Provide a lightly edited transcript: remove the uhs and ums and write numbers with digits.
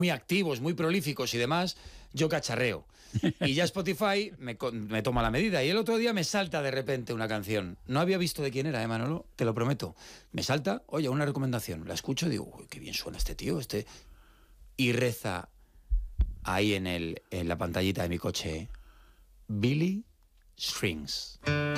muy activos, muy prolíficos y demás, yo cacharreo. Y ya Spotify me toma la medida. Y el otro día me salta de repente una canción. No había visto de quién era, Manolo, te lo prometo. Me salta, oye, una recomendación. La escucho y digo, uy, qué bien suena este tío, Y reza ahí en la pantallita de mi coche, Billy Strings.